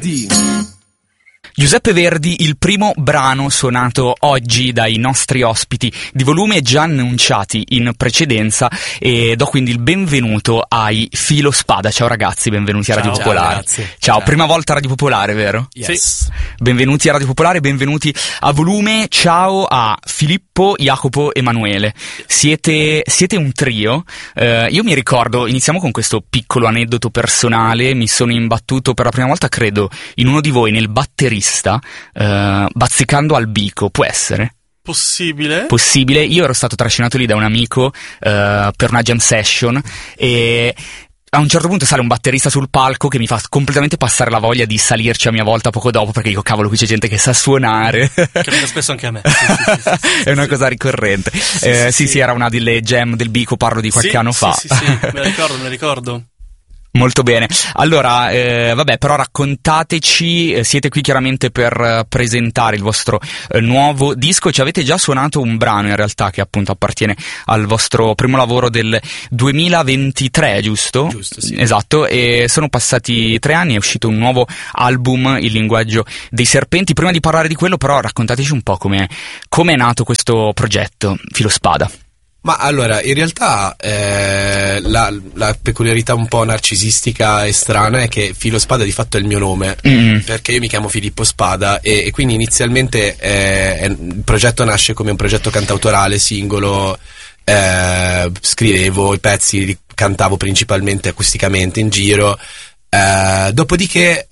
Verdi. Giuseppe Verdi, il primo brano suonato oggi dai nostri ospiti di Volume, già annunciati in precedenza, e do quindi il benvenuto ai Filo Spada. Ciao ragazzi, benvenuti a Radio Popolare. Ciao, prima volta a Radio Popolare, vero? Yes. Sì. Benvenuti a Radio Popolare, benvenuti a Volume. Ciao a Filippo, Jacopo, Emanuele. Siete un trio. Io mi ricordo, iniziamo con questo piccolo aneddoto personale. Mi sono imbattuto per la prima volta, credo, in uno di voi, nel batterista, bazzicando al bico. Può essere? Possibile. Io ero stato trascinato lì da un amico per una jam session, e a un certo punto sale un batterista sul palco che mi fa completamente passare la voglia di salirci a mia volta poco dopo, perché dico, cavolo, qui c'è gente che sa suonare. Capita spesso anche a me. È una cosa ricorrente. Sì, era una delle jam del bico, parlo di qualche anno fa. Sì, me la ricordo. Molto bene. Allora, però raccontateci, siete qui chiaramente per presentare il vostro nuovo disco. Ci avete già suonato un brano, in realtà, che appunto appartiene al vostro primo lavoro del 2023, giusto? Giusto, sì. Esatto, e sono passati 3 anni, è uscito un nuovo album, Il linguaggio dei serpenti. Prima di parlare di quello, però, raccontateci un po' come è nato questo progetto, Filo Spada. Ma allora, in realtà la peculiarità un po' narcisistica e strana è che Filo Spada di fatto è il mio nome, perché io mi chiamo Filippo Spada, e quindi inizialmente il progetto nasce come un progetto cantautorale singolo. Scrivevo i pezzi, cantavo principalmente acusticamente in giro. Dopodiché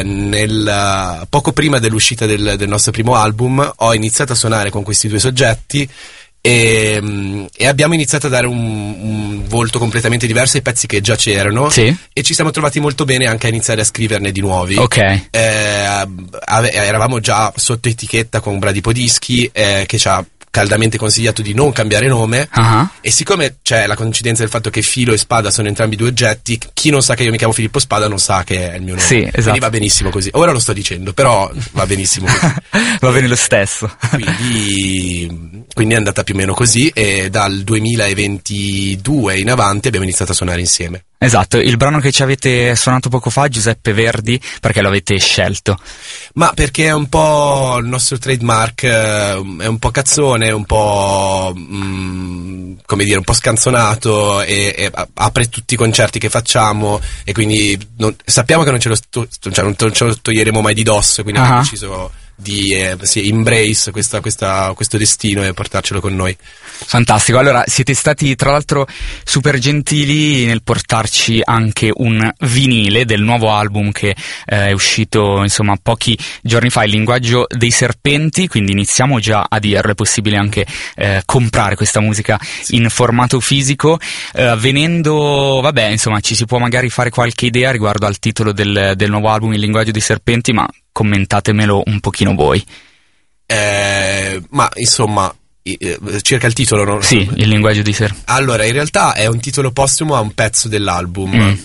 poco prima dell'uscita del nostro primo album ho iniziato a suonare con questi 2 soggetti e abbiamo iniziato a dare un volto completamente diverso ai pezzi che già c'erano, sì. E ci siamo trovati molto bene anche a iniziare a scriverne di nuovi. Ok. Eravamo già sotto etichetta con Bradipo Dischi, che ci ha caldamente consigliato di non cambiare nome, e siccome c'è la coincidenza del fatto che Filo e Spada sono entrambi 2 oggetti, chi non sa che io mi chiamo Filippo Spada non sa che è il mio nome. Sì, esatto. Quindi va benissimo così. Ora lo sto dicendo, però va benissimo così. Va bene lo stesso. Quindi è andata più o meno così, e dal 2022 in avanti abbiamo iniziato a suonare insieme. Esatto, il brano che ci avete suonato poco fa, Giuseppe Verdi, perché lo avete scelto? Ma perché è un po' il nostro trademark, è un po' cazzone, un po' come dire, un po' scanzonato, e apre tutti i concerti che facciamo, e quindi sappiamo che non ce lo toglieremo mai di dosso, quindi abbiamo deciso di embrace questo destino e portarcelo con noi. Fantastico. Allora, siete stati tra l'altro super gentili nel portarci anche un vinile del nuovo album che è uscito insomma pochi giorni fa, Il linguaggio dei serpenti, quindi iniziamo già a dirlo, è possibile anche comprare questa musica in formato fisico. Venendo, insomma, ci si può magari fare qualche idea riguardo al titolo del nuovo album, Il linguaggio dei serpenti, ma commentatemelo un pochino voi. Ma insomma, circa il titolo, no? Sì, Il linguaggio dei serpenti. Allora, in realtà è un titolo postumo a un pezzo dell'album.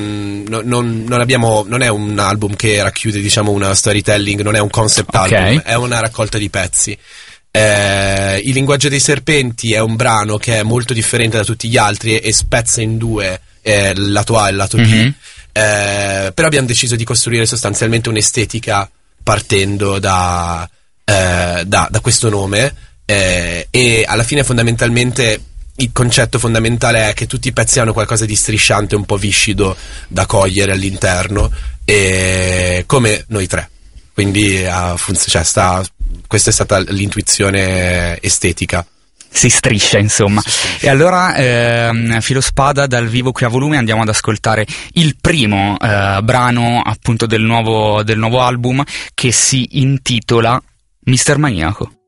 Non è un album che racchiude, diciamo, una storytelling, non è un concept album, è una raccolta di pezzi. Il linguaggio dei serpenti è un brano che è molto differente da tutti gli altri e spezza in 2 il lato A e il lato B. Però abbiamo deciso di costruire sostanzialmente un'estetica partendo da questo nome, e alla fine fondamentalmente il concetto fondamentale è che tutti i pezzi hanno qualcosa di strisciante, un po' viscido da cogliere all'interno, e come noi 3, quindi questa è stata l'intuizione estetica. Si striscia, insomma. E allora, Filo Spada dal vivo qui a Volume, andiamo ad ascoltare il primo brano appunto del nuovo album, che si intitola Mister Maniaco.